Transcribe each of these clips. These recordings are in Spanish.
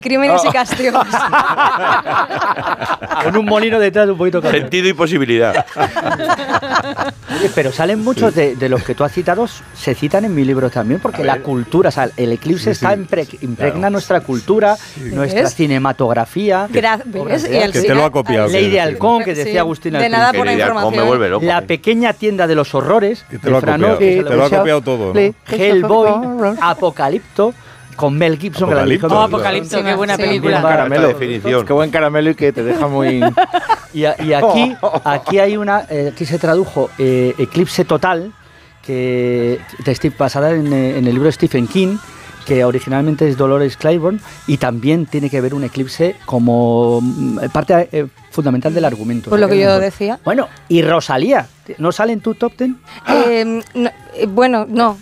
Crímenes y castigos. Con un molino detrás de un poquito de calor. Sentido y posibilidad. Oye, pero salen muchos de los que tú has citado, se citan en mi libro también, porque la cultura, o sea, el eclipse impregna nuestra cultura, nuestra cinematografía. ¿Ves? Y el que te lo ha copiado. Ley de Halcón, que decía Agustín de nada por la información. Me vuelve loco. La pequeña tienda de los horrores. Y te lo ha copiado, te lo ha copiado todo, ¿no? Hellboy, Apocalipto, con Mel Gibson. Apocalipto, qué buena película. Caramelo, definición. Qué buen caramelo y que te deja muy... Y aquí hay una, aquí se tradujo Eclipse Total, que basada en el libro de Stephen King, que originalmente es Dolores Claiborne, y también tiene que ver un eclipse como parte fundamental del argumento. Pues lo que yo decía. Bueno, y Rosalía, ¿no sale en tu top 10? Bueno, no.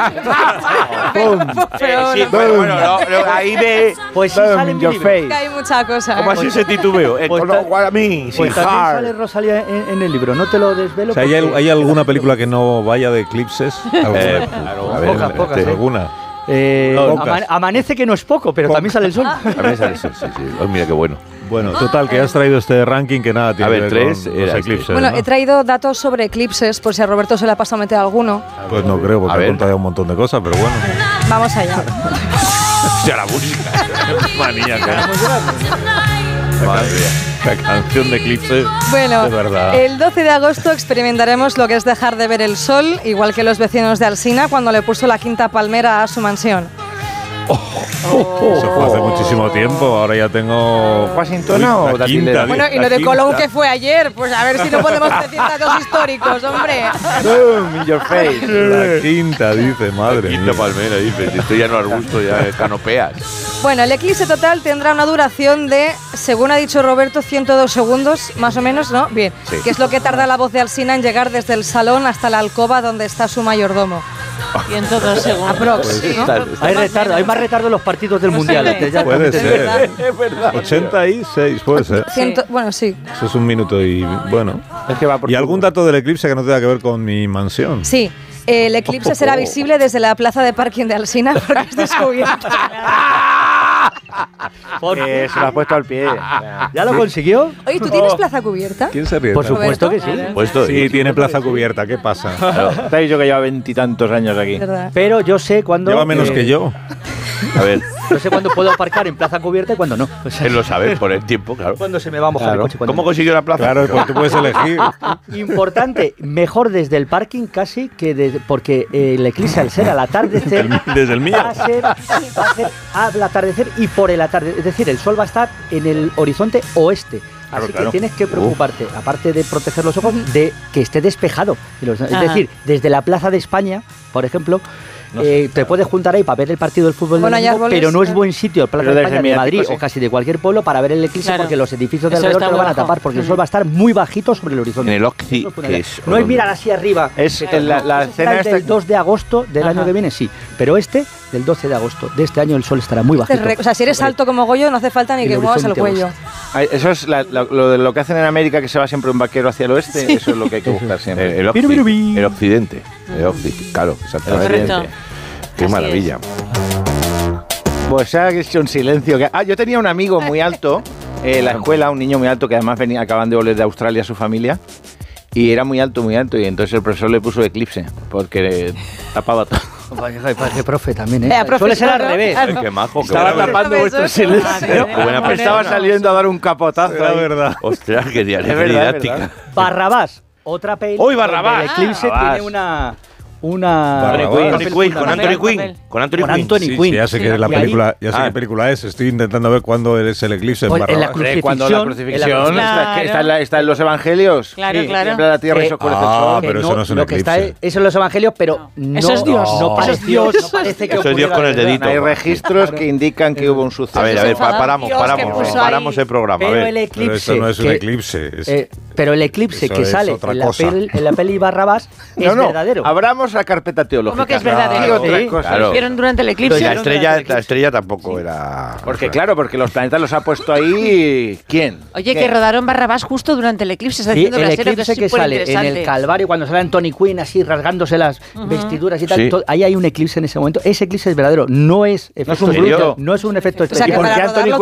Ahí ve. Pues sí sale en mi libro. Hay mucha cosa. ¿Cómo así ese titubeo? A mí, pues también sale Rosalía en el libro, no te lo desvelo. O sea, ¿hay alguna película que no vaya de eclipses? Pocas. ¿Alguna? Amanece, que no es poco, pero también sale el sol. También sale el sol, sí. Oh, mira qué bueno. Bueno, total, que has traído este ranking que nada tiene que ver con los eclipses. Bueno, ¿no? he traído datos sobre eclipses, por si a Roberto se le ha pasado a meter alguno. Pues no creo, porque ha contado un montón de cosas, pero bueno. Vamos allá. Ya la música. Maníaca. La canción de eclipse. Bueno, de verdad. El 12 de agosto experimentaremos lo que es dejar de ver el sol, igual que los vecinos de Alsina cuando le puso la quinta palmera a su mansión. Eso fue hace muchísimo tiempo, ahora ya tengo... ¿Washington o la quinta? Bueno, y lo de Colón que fue ayer, pues a ver si no podemos decir datos históricos, hombre. Boom, in your face. La quinta, dice, madre mía. Quinta palmera, dice. Esto ya no arbusto, ya canopeas. Bueno, el eclipse total tendrá una duración de, según ha dicho Roberto, 102 segundos, más o menos, ¿no? Bien, sí. Que es lo que tarda la voz de Alsina en llegar desde el salón hasta la alcoba donde está su mayordomo. 102 segundos. Aprox, ¿no? Hay retardo, hay más retardo en los partidos del Mundial. Puede ser. Es verdad. 86, puede ser. Bueno, sí. Eso es un minuto y bueno. Es que va por ¿Y algún dato del eclipse que no tenga que ver con mi mansión? Sí. El eclipse será visible desde la plaza de parking de Alsina porque es descubierta. Se lo has puesto al pie. ¿Ya lo consiguió? Oye, ¿tú tienes plaza cubierta? ¿Quién se ríe? Por supuesto que sí. Sí, tiene plaza cubierta. ¿Qué pasa? Te he dicho que lleva 20 y tantos años aquí. ¿Verdad? Pero yo sé cuándo... Lleva menos que yo. A ver. Yo sé cuándo puedo aparcar en plaza cubierta y cuándo no. O sea, él lo sabe por el tiempo, claro. Cuándo se me va a mojar el coche. ¿Cómo consiguió la plaza? Claro, pues tú puedes elegir. Importante, mejor desde el parking casi que desde... Porque el eclipse al ser al atardecer... Desde el mío. Va a ser al atardecer y por el atardecer. Es decir, el sol va a estar en el horizonte oeste. Así que tienes que preocuparte, aparte de proteger los ojos, de que esté despejado. Es decir, desde la Plaza de España, por ejemplo, te puedes juntar ahí para ver el partido del fútbol del domingo, pero no es buen sitio el Plaza de España de Madrid o casi de cualquier pueblo para ver el eclipse, porque los edificios de alrededor te lo van a tapar, porque el sol va a estar muy bajito sobre el horizonte. En el Occi, no es mirar así arriba. Es la escena del 2 de agosto del año que viene, sí, pero del 12 de agosto de este año el sol estará muy bajito. O sea, si eres alto como Goyo no hace falta ni que muevas el cuello. Eso es lo que hacen en América, que se va siempre un vaquero hacia el oeste. Sí. Eso es lo que hay que buscar siempre. El occidente. El occidente, claro, exactamente. Qué maravilla. Pues se ha hecho un silencio. Yo tenía un amigo muy alto en la escuela, un niño muy alto que además acaban de volver de Australia a su familia. Y era muy alto, y entonces el profesor le puso eclipse, porque tapaba todo. Qué profe también, ¿eh? Suele ser al revés. Qué majo. Estaba tapando vuestro silencio. Estaba saliendo a dar un capotazo. La verdad. Ostras, qué didáctica. Barrabás, otra peli. ¡Uy, Barrabás! El eclipse tiene con Anthony Quinn. Sí, ya sé que la película, ya sé qué película es. Estoy intentando ver cuándo es el eclipse en Barrabás. Cuando la crucifixión está en los evangelios. Claro. Tiembla la tierra y se oscurece el sol. Pero eso no es un eclipse. Eso es en los evangelios, pero no. Eso es Dios. No parece Dios. No parece que eso es Dios con el dedito. Hay registros que indican que hubo un suceso. A ver, paramos el programa. Pero el eclipse. Pero eso no es un eclipse. Pero el eclipse que sale en la peli Barrabás es verdadero. Abramos vamos a la carpeta teológica. ¿Cómo que es verdadero? ¿Qué otras cosas? Claro. ¿Hicieron durante el eclipse? La estrella tampoco era... Porque claro, porque los planetas los ha puesto ahí... ¿Quién? Oye, ¿Qué? que rodaron Barrabás justo durante el eclipse. Está Y diciendo el Brasero, eclipse que es sale en superinteresante. el Calvario, cuando sale Anthony Quinn así rasgándose las vestiduras y tal, Sí. ahí hay un eclipse en ese momento. Ese eclipse es verdadero, no es efecto un bruto. no es un efecto O sea, estético. que para Anthony rodarlo